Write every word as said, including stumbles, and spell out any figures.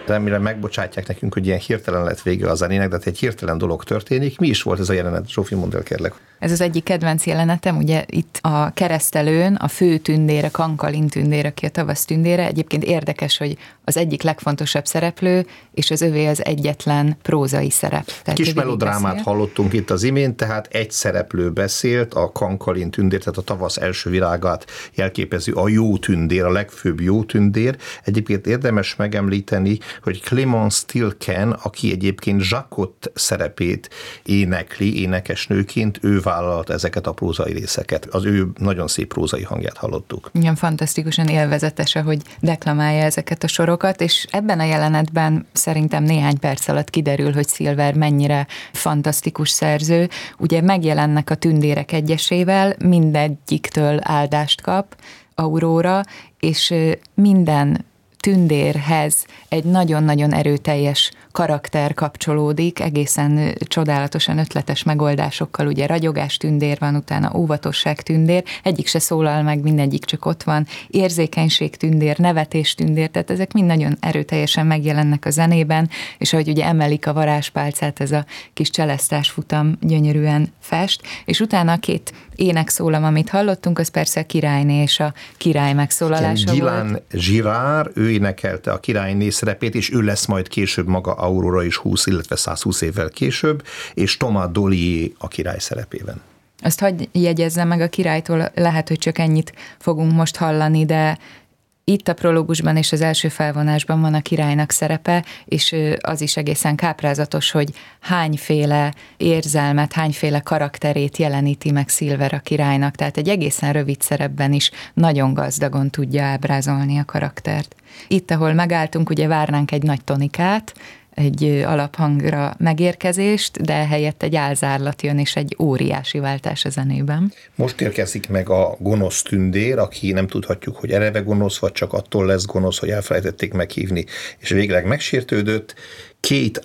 Remélem megbocsátják nekünk, hogy ilyen hirtelen lett vége a zenének, de egy hirtelen dolog történik. Mi is volt ez a jelenet? Zsófi, mondd el, kérlek. Ez az egyik kedvenc jelenetem, ugye itt a keresztelőn a fő tündér, a Kankalin tündér, aki a tavasz tündére. Egyébként érdekes, hogy az egyik legfontosabb szereplő, és az övé az egyetlen prózai szerep. Tehát kis melodrámát hallottunk itt az imént, tehát egy szereplő beszélt, a Kankalin tündér, tehát a tavasz első virágát jelképező a jó tündér, a legfőbb jó tündér. Egyébként érdemes megemlíteni, hogy Clémence Tilken, aki egyébként Jacquot szerepét énekli, énekesnőként, ő vállalt ezeket a prózai részeket. Az ő nagyon szép prózai hangját hallottuk. Igen, fantasztikusan élvezetes, hogy deklamálja ezeket a sorokat, és ebben a jelenetben szerintem néhány perc alatt kiderül, hogy Silver mennyire fantasztikus szerző. Ugye megjelennek a tündérek egyesével, mindegyiktől áldást kap Aurora, és minden tündérhez egy nagyon-nagyon erőteljes karakter kapcsolódik, egészen csodálatosan ötletes megoldásokkal, ugye ragyogás tündér van, utána óvatosság tündér, egyik se szólal meg, mindegyik csak ott van, érzékenység tündér, nevetés tündér, tehát ezek mind nagyon erőteljesen megjelennek a zenében, és ahogy ugye emelik a varázspálcát, ez a kis cselesztás futam gyönyörűen fest, és utána a két énekszólam, amit hallottunk, az persze a királyné és a király megszólalása Gilán volt. Girard, ő énekelte a királyné szerepét, és ő lesz majd később maga Aurora is húsz, illetve száz húsz évvel később, és Thomas Dollier a király szerepében. Azt hadd jegyezzem meg, a királytól lehet, hogy csak ennyit fogunk most hallani, de itt a prológusban és az első felvonásban van a királynak szerepe, és az is egészen káprázatos, hogy hányféle érzelmet, hányféle karakterét jeleníti meg Silver a királynak, tehát egy egészen rövid szerepben is nagyon gazdagon tudja ábrázolni a karaktert. Itt, ahol megálltunk, ugye várnánk egy nagy tonikát, egy alaphangra megérkezést, de helyett egy álzárlat jön, és egy óriási váltás a zenében. Most érkezik meg a gonosz tündér, aki nem tudhatjuk, hogy eleve gonosz, vagy csak attól lesz gonosz, hogy elfelejtették meghívni, és végleg megsértődött. Kate